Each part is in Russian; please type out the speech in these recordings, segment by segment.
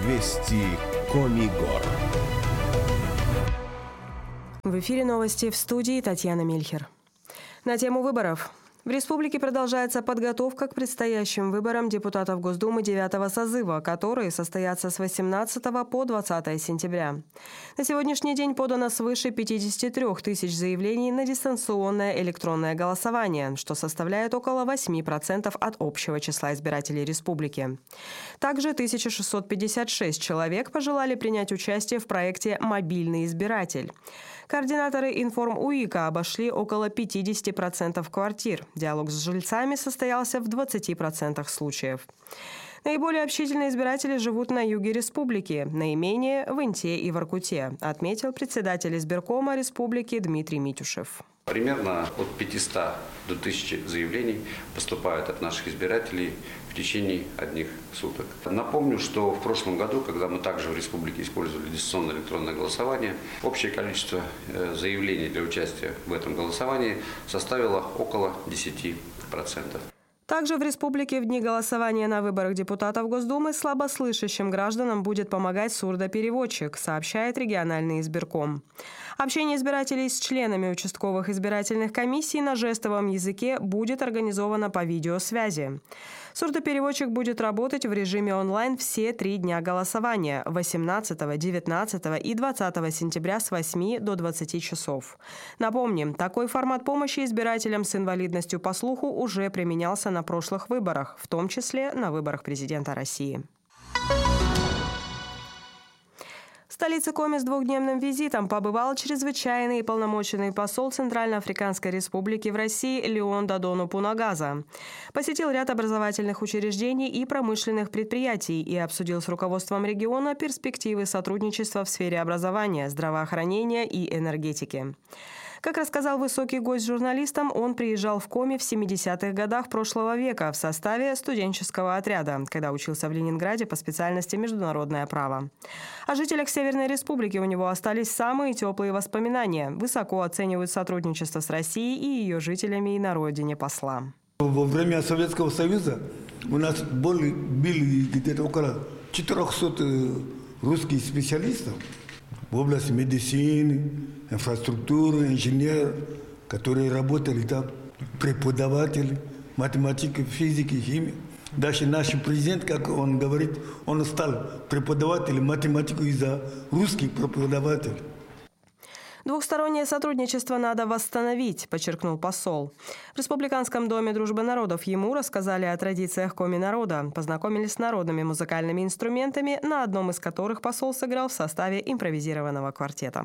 Вести Коми Гор. В эфире новости, в студии Татьяна Мельхер. На тему выборов. В республике продолжается подготовка к предстоящим выборам депутатов Госдумы 9-го созыва, которые состоятся с 18 по 20 сентября. На сегодняшний день подано свыше 53 тысяч заявлений на дистанционное электронное голосование, что составляет около 8% от общего числа избирателей республики. Также 1656 человек пожелали принять участие в проекте «Мобильный избиратель». Координаторы Информ-УИКа обошли около 50% квартир. Диалог с жильцами состоялся в 20% случаев. Наиболее общительные избиратели живут на юге республики, наименее в Инте и Воркуте, отметил председатель избиркома республики Дмитрий Митюшев. Примерно от 500 до 1000 заявлений поступают от наших избирателей в течение одних суток. Напомню, что в прошлом году, когда мы также в республике использовали дистанционное электронное голосование, общее количество заявлений для участия в этом голосовании составило около 10%. Также в республике в дни голосования на выборах депутатов Госдумы слабослышащим гражданам будет помогать сурдопереводчик, сообщает региональный избирком. Общение избирателей с членами участковых избирательных комиссий на жестовом языке будет организовано по видеосвязи. Сурдопереводчик будет работать в режиме онлайн все 3 дня голосования – 18, 19 и 20 сентября с 8 до 20 часов. Напомним, такой формат помощи избирателям с инвалидностью по слуху уже применялся на прошлых выборах, в том числе на выборах президента России. В столице Коми с 2-дневным визитом побывал чрезвычайный и полномоченный посол Центральноафриканской Республики в России Леон Додону Пунагаза. Посетил ряд образовательных учреждений и промышленных предприятий и обсудил с руководством региона перспективы сотрудничества в сфере образования, здравоохранения и энергетики. Как рассказал высокий гость журналистам, он приезжал в Коми в 70-х годах прошлого века в составе студенческого отряда, когда учился в Ленинграде по специальности международное право. О жителях Северной Республики у него остались самые теплые воспоминания. Высоко оценивают сотрудничество с Россией и ее жителями и на родине посла. Во время Советского Союза у нас были где-то около 400 русских специалистов в области медицины, инфраструктуры, инженеры, которые работали там, преподаватели, математики, физики, химии. Даже наш президент, как он говорит, он стал преподавателем математику из-за русских преподавателей. Двухстороннее сотрудничество надо восстановить, подчеркнул посол. В Республиканском доме дружбы народов ему рассказали о традициях коми-народа, познакомились с народными музыкальными инструментами, на одном из которых посол сыграл в составе импровизированного квартета.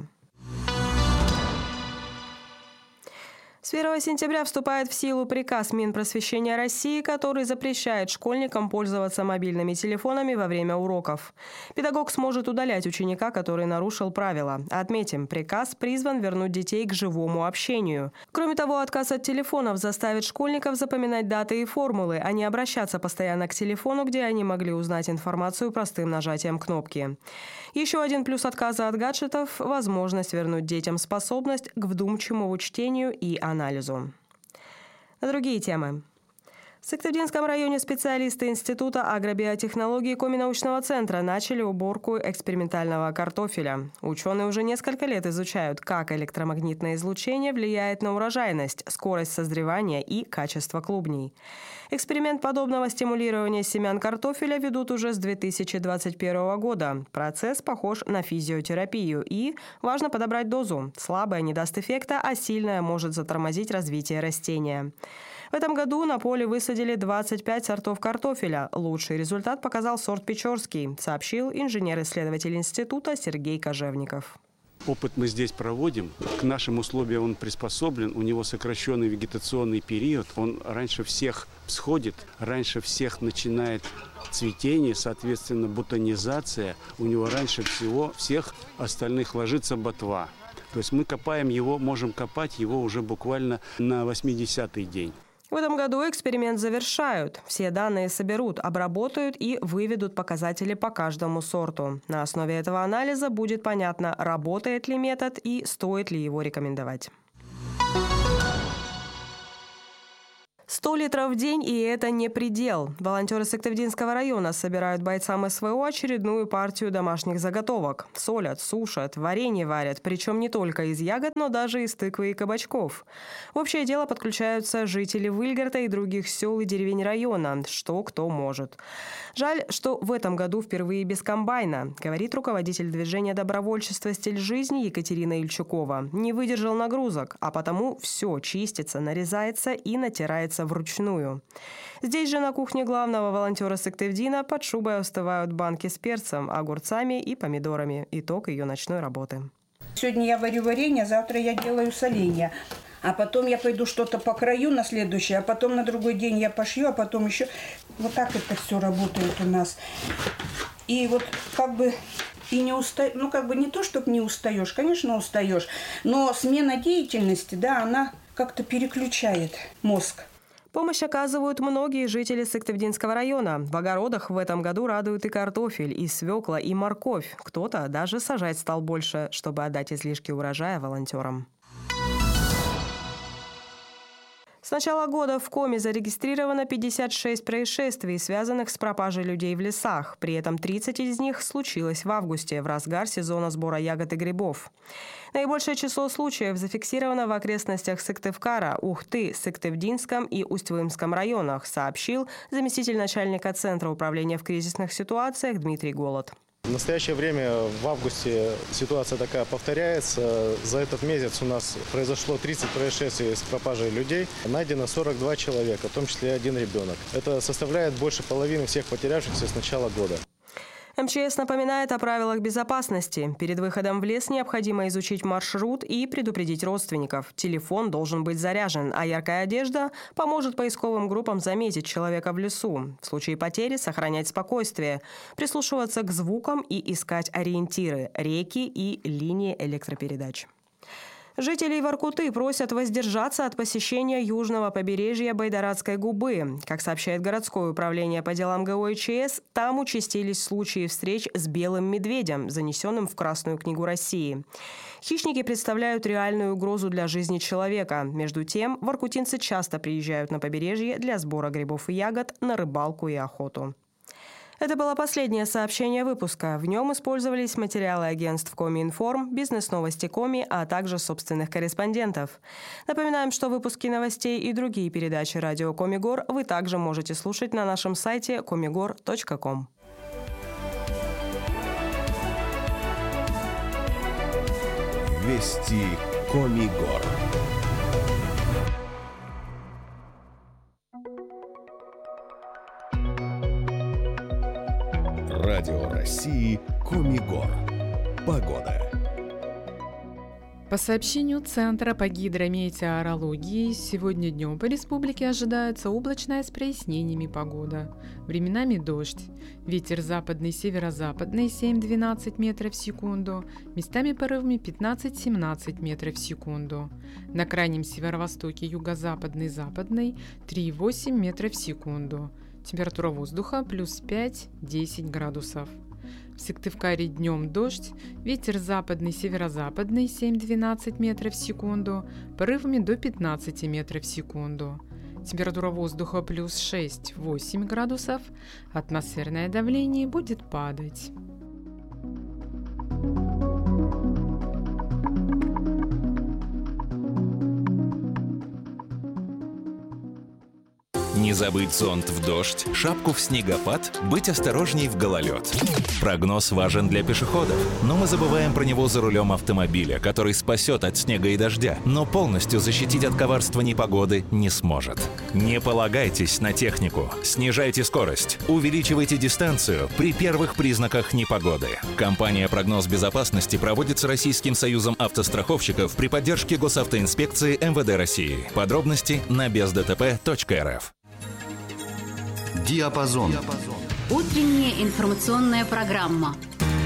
С 1 сентября вступает в силу приказ Минпросвещения России, который запрещает школьникам пользоваться мобильными телефонами во время уроков. Педагог сможет удалять ученика, который нарушил правила. Отметим, приказ призван вернуть детей к живому общению. Кроме того, отказ от телефонов заставит школьников запоминать даты и формулы, а не обращаться постоянно к телефону, где они могли узнать информацию простым нажатием кнопки. Еще один плюс отказа от гаджетов – возможность вернуть детям способность к вдумчивому чтению и анализу. На другие темы. В Сыктывдинском районе специалисты Института агробиотехнологий Коми-научного центра начали уборку экспериментального картофеля. Ученые уже несколько лет изучают, как электромагнитное излучение влияет на урожайность, скорость созревания и качество клубней. Эксперимент подобного стимулирования семян картофеля ведут уже с 2021 года. Процесс похож на физиотерапию и важно подобрать дозу. Слабая не даст эффекта, а сильная может затормозить развитие растения. В этом году на поле высадили 25 сортов картофеля. Лучший результат показал сорт Печорский, сообщил инженер-исследователь института Сергей Кожевников. Опыт мы здесь проводим. К нашим условиям он приспособлен. У него сокращенный вегетационный период. Он раньше всех всходит, раньше всех начинает цветение, соответственно, бутонизация. У него раньше всех остальных ложится ботва. То есть мы копаем его, можем копать его уже буквально на 80-й день. В этом году эксперимент завершают. Все данные соберут, обработают и выведут показатели по каждому сорту. На основе этого анализа будет понятно, работает ли метод и стоит ли его рекомендовать. 100 литров в день, и это не предел. Волонтеры Сыктывдинского района собирают бойцам СВО очередную партию домашних заготовок. Солят, сушат, варенье варят, причем не только из ягод, но даже из тыквы и кабачков. В общее дело подключаются жители Выльгарта и других сел и деревень района, что кто может. Жаль, что в этом году впервые без комбайна, говорит руководитель движения добровольчества «Стиль жизни» Екатерина Ильчукова. Не выдержал нагрузок, а потому все чистится, нарезается и натирается вручную. Здесь же на кухне главного волонтера Сыктывдина под шубой остывают банки с перцем, огурцами и помидорами. Итог ее ночной работы. Сегодня я варю варенье, завтра я делаю соленья. А потом я пойду что-то покрою на следующее, а потом на другой день я пошью, а потом еще. Вот так это все работает у нас. И вот как бы и не устаешь, ну как бы не то, чтобы не устаешь, конечно устаешь, но смена деятельности, да, она как-то переключает мозг. Помощь оказывают многие жители Сыктывдинского района. В огородах в этом году радуют и картофель, и свекла, и морковь. Кто-то даже сажать стал больше, чтобы отдать излишки урожая волонтерам. С начала года в Коми зарегистрировано 56 происшествий, связанных с пропажей людей в лесах. При этом 30 из них случилось в августе, в разгар сезона сбора ягод и грибов. Наибольшее число случаев зафиксировано в окрестностях Сыктывкара, Ухты, Сыктывдинском и Усть-Вымском районах, сообщил заместитель начальника Центра управления в кризисных ситуациях Дмитрий Голод. В настоящее время в августе ситуация такая повторяется. За этот месяц у нас произошло 30 происшествий с пропажей людей. Найдено 42 человека, в том числе один ребенок. Это составляет больше половины всех потерявшихся с начала года. МЧС напоминает о правилах безопасности. Перед выходом в лес необходимо изучить маршрут и предупредить родственников. Телефон должен быть заряжен, а яркая одежда поможет поисковым группам заметить человека в лесу. В случае потери сохранять спокойствие, прислушиваться к звукам и искать ориентиры – реки и линии электропередач. Жителей Воркуты просят воздержаться от посещения южного побережья Байдарадской губы. Как сообщает городское управление по делам ГО/ЧС, там участились случаи встреч с белым медведем, занесенным в Красную книгу России. Хищники представляют реальную угрозу для жизни человека. Между тем, воркутинцы часто приезжают на побережье для сбора грибов и ягод, на рыбалку и охоту. Это было последнее сообщение выпуска. В нем использовались материалы агентств Коми-Информ, бизнес-новости Коми, а также собственных корреспондентов. Напоминаем, что выпуски новостей и другие передачи радио Комигор вы также можете слушать на нашем сайте komigor.com. Вести Комигор. Радио России Комигор. Погода. По сообщению Центра по гидрометеорологии, сегодня днем по республике ожидается облачная с прояснениями погода. Временами дождь. Ветер западный, северо-западный 7-12 метров в секунду, местами порывами 15-17 метров в секунду. На крайнем северо-востоке юго-западный, западный 3,8 метров в секунду. Температура воздуха плюс 5-10 градусов. В Сыктывкаре днем дождь, ветер западный, северо-западный 7-12 метров в секунду, порывами до 15 метров в секунду. Температура воздуха плюс 6-8 градусов, атмосферное давление будет падать. Не забыть зонт в дождь, шапку в снегопад, быть осторожней в гололед. Прогноз важен для пешеходов, но мы забываем про него за рулем автомобиля, который спасет от снега и дождя, но полностью защитить от коварства непогоды не сможет. Не полагайтесь на технику, снижайте скорость, увеличивайте дистанцию при первых признаках непогоды. Компания «Прогноз безопасности» проводится Российским союзом автостраховщиков при поддержке Госавтоинспекции МВД России. Подробности на бездтп.рф. Диапазон. Утренняя информационная программа.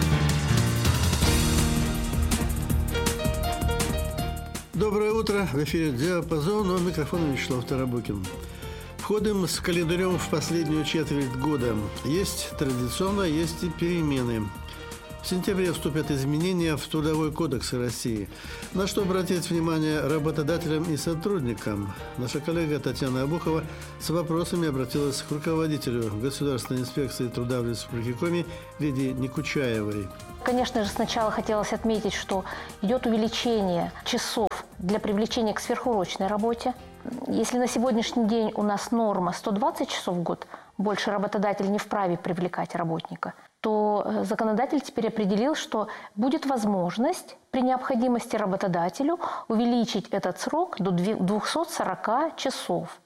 Доброе утро. В эфире «Диапазон», у микрофона Вячеслав Тарабукин. Входим с календарем в последнюю четверть года. Есть традиционно, есть и перемены. В сентябре вступят изменения в Трудовой кодекс России. На что обратить внимание работодателям и сотрудникам? Наша коллега Татьяна Обухова с вопросами обратилась к руководителю Государственной инспекции труда в Республике Коми Лидии Некучаевой. Конечно же, сначала хотелось отметить, что идет увеличение часов для привлечения к сверхурочной работе. Если на сегодняшний день у нас норма 120 часов в год, больше работодатель не вправе привлекать работника, то законодатель теперь определил, что будет возможность при необходимости работодателю увеличить этот срок до 240 часов.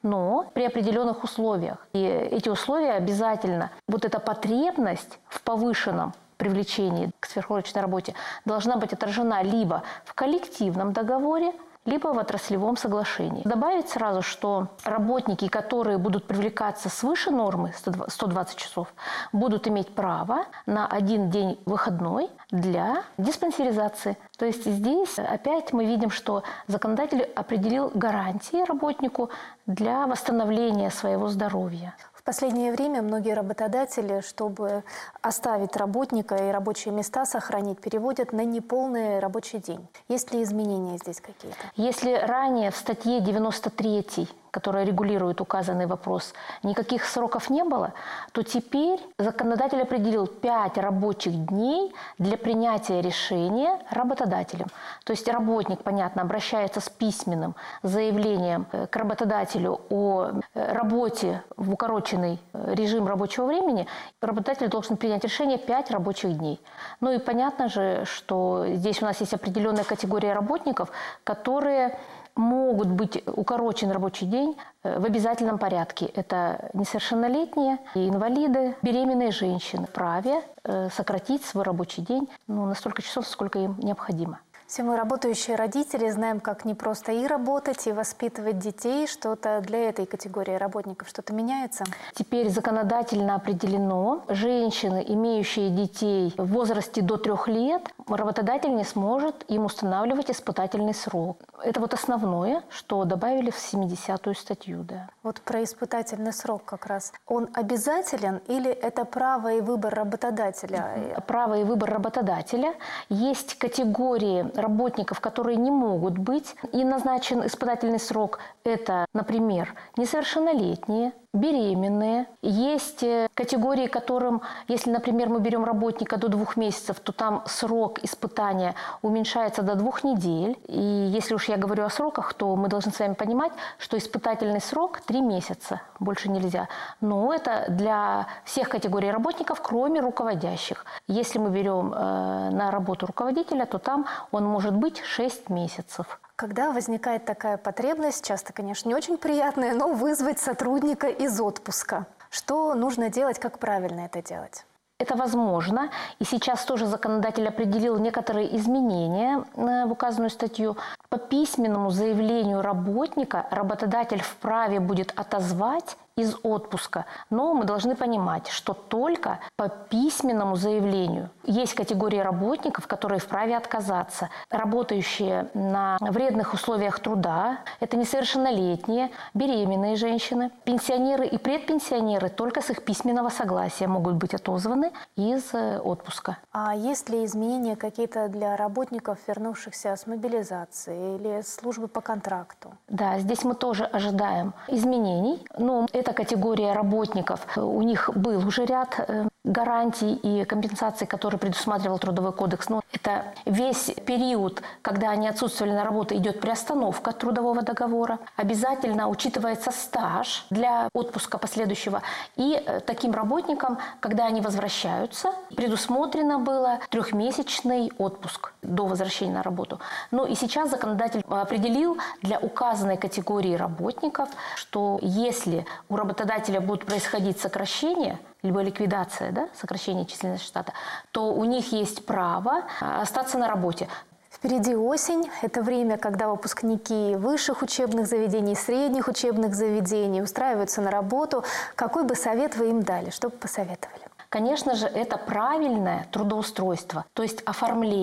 Но при определенных условиях. И эти условия обязательно, вот эта потребность в повышенном привлечении к сверхурочной работе должна быть отражена либо в коллективном договоре, либо в отраслевом соглашении. Добавить сразу, что работники, которые будут привлекаться свыше нормы 120 часов, будут иметь право на 1 день выходной для диспансеризации. То есть здесь опять мы видим, что законодатель определил гарантии работнику для восстановления своего здоровья. В последнее время многие работодатели, чтобы оставить работника и рабочие места сохранить, переводят на неполный рабочий день. Есть ли изменения здесь какие-то? Если ранее в статье 93, которая регулирует указанный вопрос, никаких сроков не было, то теперь законодатель определил 5 рабочих дней для принятия решения работодателем. То есть работник, понятно, обращается с письменным заявлением к работодателю о работе в укороченный режим рабочего времени. Работодатель должен принять решение 5 рабочих дней. Ну и понятно же, что здесь у нас есть определенная категория работников, которые могут быть укорочен рабочий день в обязательном порядке. Это несовершеннолетние, инвалиды, беременные женщины. Вправе сократить свой рабочий день на столько часов, сколько им необходимо. Все мы, работающие родители, знаем, как непросто и работать, и воспитывать детей. Что-то для этой категории работников что-то меняется? Теперь законодательно определено, женщины, имеющие детей в возрасте до 3 лет, работодатель не сможет им устанавливать испытательный срок. Это вот основное, что добавили в 70-ю статью. Да. Вот про испытательный срок как раз. Он обязателен или это право и выбор работодателя? Право и выбор работодателя. Есть категории работников, которые не могут быть, и назначен испытательный срок. Это, например, несовершеннолетние, беременные. Есть категории, которым, если, например, мы берем работника до 2 месяцев, то там срок испытания уменьшается до 2 недель. И если уж я говорю о сроках, то мы должны с вами понимать, что испытательный срок 3 месяца, больше нельзя. Но это для всех категорий работников, кроме руководящих. Если мы берем на работу руководителя, то там он может быть 6 месяцев. Когда возникает такая потребность, часто, конечно, не очень приятная, но вызвать сотрудника из отпуска. Что нужно делать, как правильно это делать? Это возможно. И сейчас тоже законодатель определил некоторые изменения в указанную статью. По письменному заявлению работника работодатель вправе будет отозвать из отпуска. Но мы должны понимать, что только по письменному заявлению. Есть категории работников, которые вправе отказаться. Работающие на вредных условиях труда, это несовершеннолетние, беременные женщины, пенсионеры и предпенсионеры только с их письменного согласия могут быть отозваны из отпуска. А есть ли изменения какие-то для работников, вернувшихся с мобилизации или службы по контракту? Да, здесь мы тоже ожидаем изменений. Но эта категория работников, у них был уже ряд гарантий и компенсаций, которые предусматривал Трудовой кодекс. Но это весь период, когда они отсутствовали на работе, идет приостановка трудового договора. Обязательно учитывается стаж для отпуска последующего. И таким работникам, когда они возвращаются, предусмотрено было 3-месячный отпуск до возвращения на работу. Но и сейчас законодатель определил для указанной категории работников, что если у работодателя будут происходить сокращения, либо ликвидация, да, сокращение численности штата, то у них есть право остаться на работе. Впереди осень. Это время, когда выпускники высших учебных заведений, средних учебных заведений устраиваются на работу. Какой бы совет вы им дали? Что бы посоветовали? Конечно же, это правильное трудоустройство, то есть оформление.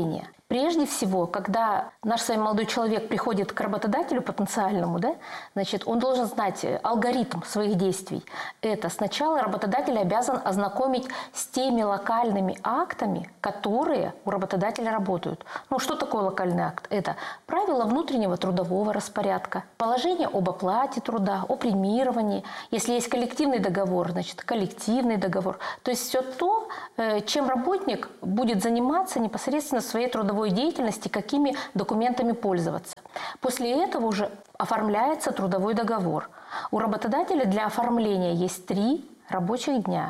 Прежде всего, когда наш с вами молодой человек приходит к работодателю потенциальному, да, значит, он должен знать алгоритм своих действий. Это сначала работодатель обязан ознакомить с теми локальными актами, которые у работодателя работают. Ну, что такое локальный акт? Это правила внутреннего трудового распорядка, положение об оплате труда, о премировании. Если есть коллективный договор, значит, коллективный договор. То есть все то, чем работник будет заниматься непосредственно в своей трудовой деятельности, какими документами пользоваться. После этого уже оформляется трудовой договор. У работодателя для оформления есть 3 рабочих дня.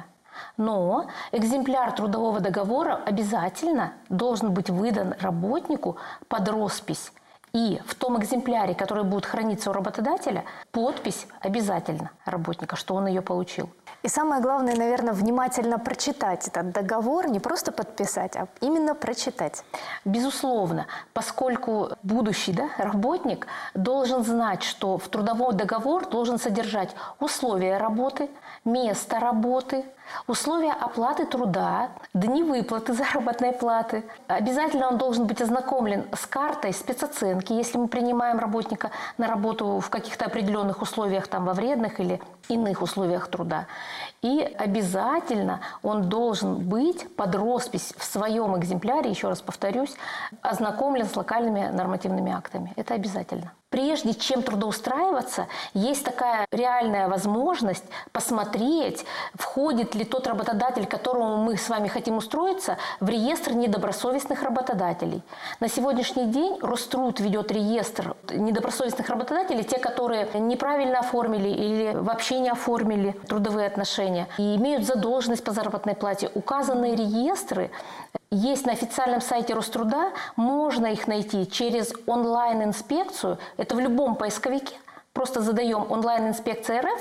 Но экземпляр трудового договора обязательно должен быть выдан работнику под роспись. И в том экземпляре, который будет храниться у работодателя, подпись обязательно работника, что он ее получил. И самое главное, наверное, внимательно прочитать этот договор, не просто подписать, а именно прочитать. Безусловно, поскольку будущий работник должен знать, что в трудовой договор должен содержать условия работы, место работы, условия оплаты труда, дни выплаты заработной платы. Обязательно он должен быть ознакомлен с картой спецоценки, если мы принимаем работника на работу в каких-то определенных условиях, там, во вредных или иных условиях труда. И обязательно он должен быть под роспись в своем экземпляре, еще раз повторюсь, ознакомлен с локальными нормативными актами. Это обязательно. Прежде чем трудоустраиваться, есть такая реальная возможность посмотреть, входит ли тот работодатель, к которому мы с вами хотим устроиться, в реестр недобросовестных работодателей. На сегодняшний день Роструд ведет реестр недобросовестных работодателей, те, которые неправильно оформили или вообще не оформили трудовые отношения и имеют задолженность по заработной плате. Указанные реестры есть на официальном сайте Роструда, можно их найти через онлайн-инспекцию, это в любом поисковике. Просто задаем онлайн-инспекция РФ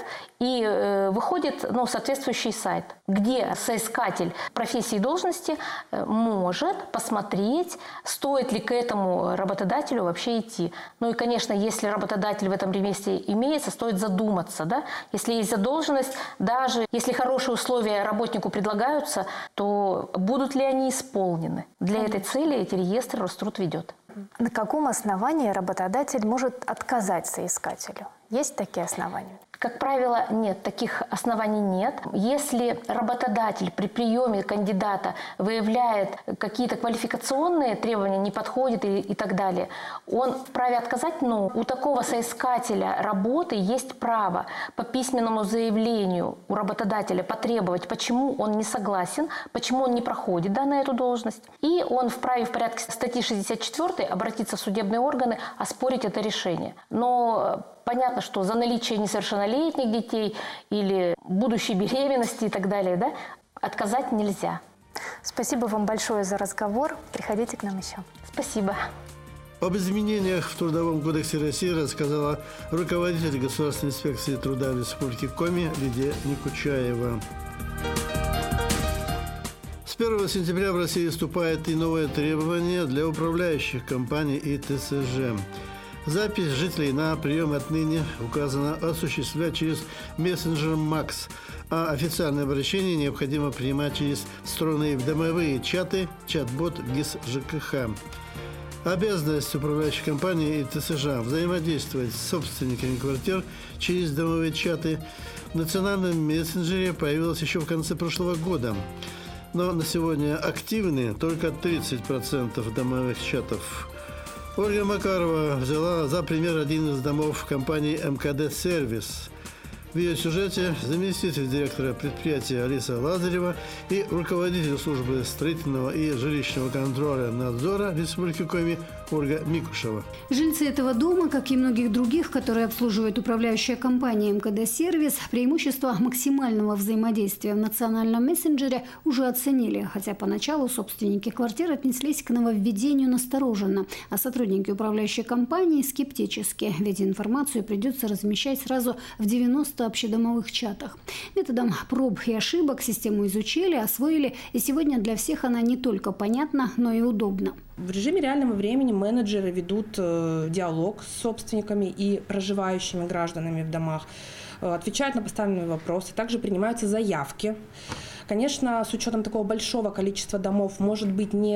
и выходит соответствующий сайт, где соискатель профессии и должности может посмотреть, стоит ли к этому работодателю вообще идти. Ну и, конечно, если работодатель в этом ремесле имеется, стоит задуматься. Да? Если есть задолженность, даже если хорошие условия работнику предлагаются, то будут ли они исполнены? Для этой цели эти реестры Роструд ведет. На каком основании работодатель может отказать соискателю? Есть такие основания? Как правило, нет, таких оснований нет. Если работодатель при приеме кандидата выявляет какие-то квалификационные требования, не подходит и так далее, он вправе отказать, но у такого соискателя работы есть право по письменному заявлению у работодателя потребовать, почему он не согласен, почему он не проходит на эту должность. И он вправе в порядке статьи 64 обратиться в судебные органы, оспорить это решение. Но понятно, что за наличие несовершеннолетних детей или будущей беременности и так далее, да, отказать нельзя. Спасибо вам большое за разговор. Приходите к нам еще. Спасибо. Об изменениях в Трудовом кодексе России рассказала руководитель Государственной инспекции труда в Республике Коми Лидия Некучаева. С 1 сентября в России вступает и новое требование для управляющих компаний и ТСЖ. Запись жителей на прием отныне указано осуществлять через мессенджер МАКС, а официальное обращение необходимо принимать через встроенные домовые чаты, чат-бот ГИС ЖКХ. Обязанность управляющей компании и ТСЖ взаимодействовать с собственниками квартир через домовые чаты в национальном мессенджере появилась еще в конце прошлого года. Но на сегодня активны только 30% домовых чатов. Ольга Макарова взяла за пример один из домов компании МКД «Сервис». В ее сюжете заместитель директора предприятия Алиса Лазарева и руководитель службы строительного и жилищного контроля надзора Республики Коми Ольга Микушева. Жильцы этого дома, как и многих других, которые обслуживает управляющая компания МКД «Сервис», преимущество максимального взаимодействия в национальном мессенджере уже оценили, хотя поначалу собственники квартир отнеслись к нововведению настороженно, а сотрудники управляющей компании скептически, ведь информацию придется размещать сразу в 90 общедомовых чатах. Методом проб и ошибок систему изучили, освоили, и сегодня для всех она не только понятна, но и удобна. В режиме реального времени менеджеры ведут диалог с собственниками и проживающими гражданами в домах, отвечают на поставленные вопросы, также принимаются заявки. Конечно, с учетом такого большого количества домов, может быть, не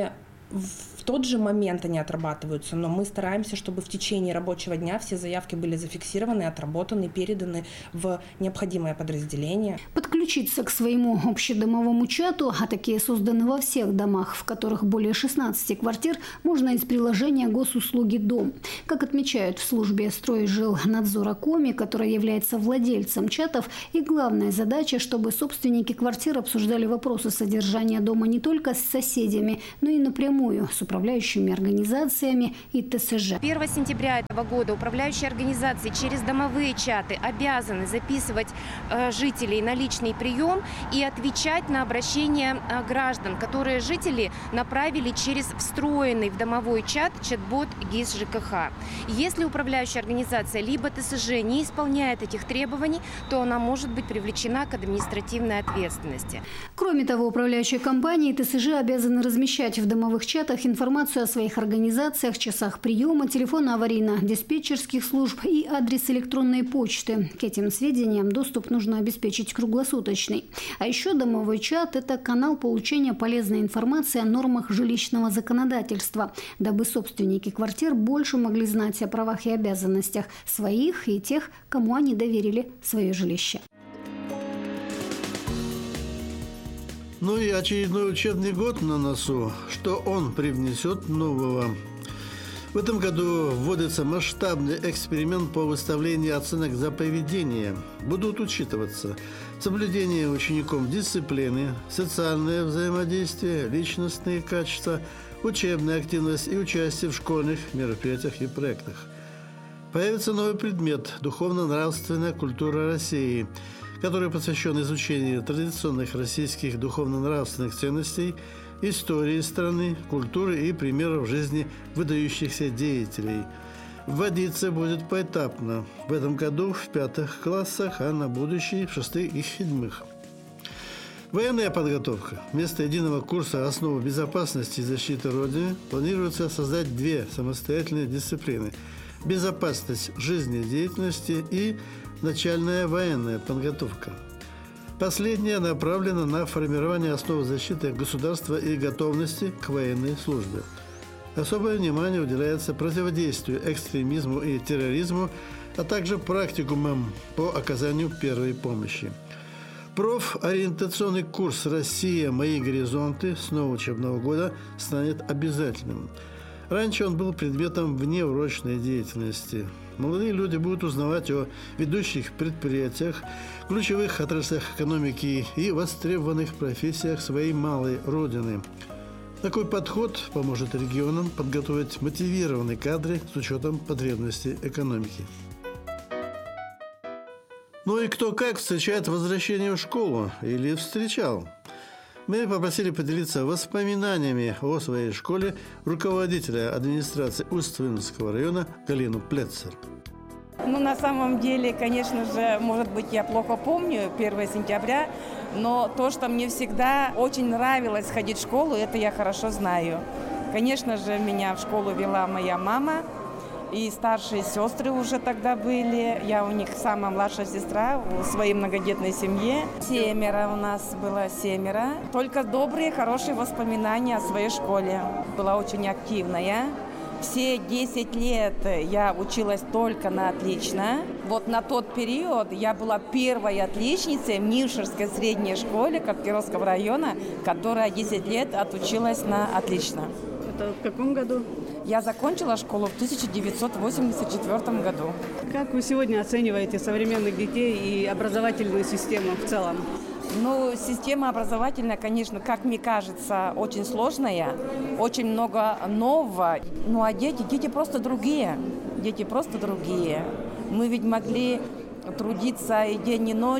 в тот же момент они отрабатываются, но мы стараемся, чтобы в течение рабочего дня все заявки были зафиксированы, отработаны, переданы в необходимое подразделение. Подключиться к своему общедомовому чату, а такие созданы во всех домах, в которых более 16 квартир, можно из приложения госуслуги «Дом». Как отмечают в службе Стройжилнадзора Коми, которая является владельцем чатов, и главная задача, чтобы собственники квартир обсуждали вопросы содержания дома не только с соседями, но и напрямую с управляющими организациями и ТСЖ. 1 сентября этого года управляющие организации через домовые чаты обязаны записывать жителей на личный прием и отвечать на обращения граждан, которые жители направили через встроенный в домовой чат чат-бот ГИС ЖКХ. Если управляющая организация либо ТСЖ не исполняет этих требований, то она может быть привлечена к административной ответственности. Кроме того, управляющие компании и ТСЖ обязаны размещать в домовых чатах информацию о своих организациях, часах приема, телефона аварийно-диспетчерских служб и адрес электронной почты. К этим сведениям доступ нужно обеспечить круглосуточный. А еще домовой чат – это канал получения полезной информации о нормах жилищного законодательства, дабы собственники квартир больше могли знать о правах и обязанностях своих и тех, кому они доверили свое жилище. Ну и очередной учебный год на носу. Что он привнесет нового? В этом году вводится масштабный эксперимент по выставлению оценок за поведение. Будут учитываться соблюдение учеником дисциплины, социальное взаимодействие, личностные качества, учебная активность и участие в школьных мероприятиях и проектах. Появится новый предмет – духовно-нравственная культура России, который посвящен изучению традиционных российских духовно-нравственных ценностей, истории страны, культуры и примеров жизни выдающихся деятелей. Вводиться будет поэтапно. В этом году в 5 классах, а на будущий в 6 и 7. Военная подготовка. Вместо единого курса «Основы безопасности и защиты Родины» планируется создать 2 самостоятельные дисциплины – безопасность жизнедеятельности и начальная военная подготовка. Последняя направлена на формирование основ защиты государства и готовности к военной службе. Особое внимание уделяется противодействию экстремизму и терроризму, а также практикумам по оказанию первой помощи. Профориентационный курс «Россия. Мои горизонты» с нового учебного года станет обязательным. Раньше он был предметом внеурочной деятельности. Молодые люди будут узнавать о ведущих предприятиях, ключевых отраслях экономики и востребованных профессиях своей малой родины. Такой подход поможет регионам подготовить мотивированные кадры с учетом потребностей экономики. Ну и кто как встречает возвращение в школу или встречал? Мы попросили поделиться воспоминаниями о своей школе руководителя администрации Усть-Вымского района Галину Плетцер. Ну, на самом деле, конечно же, может быть, я плохо помню 1 сентября, но то, что мне всегда очень нравилось ходить в школу, это я хорошо знаю. Конечно же, меня в школу вела моя мама, и старшие сестры уже тогда были. Я у них самая младшая сестра в своей многодетной семье. 7 у нас было 7. Только добрые, хорошие воспоминания о своей школе. Была очень активная. Все 10 лет я училась только на отлично. Вот на тот период я была первой отличницей в Нившерской средней школе Кировского района, которая 10 лет отучилась на отлично. Это в каком году? Я закончила школу в 1984 году. Как вы сегодня оцениваете современных детей и образовательную систему в целом? Ну, система образовательная, конечно, как мне кажется, очень сложная, очень много нового. Ну, а дети просто другие. Дети просто другие. Мы ведь могли трудиться и день, и ночь.